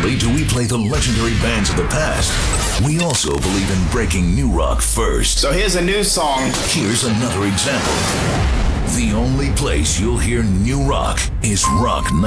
only do we play the legendary bands of the past, we also believe in breaking new rock first. So here's a new song. Here's another example. The only place you'll hear new rock is Rock